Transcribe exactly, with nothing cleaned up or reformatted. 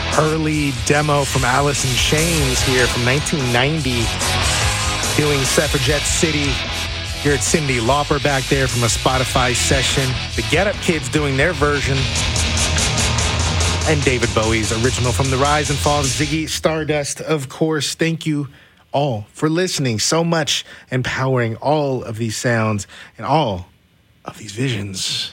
early demo from Alice in Chains here from nineteen ninety, doing Suffragette City. Here at Cyndi Lauper back there from a Spotify session. The Get Up Kids doing their version. And David Bowie's original from The Rise and Fall of Ziggy Stardust, of course. Thank you all for listening so much, empowering all of these sounds and all of these visions.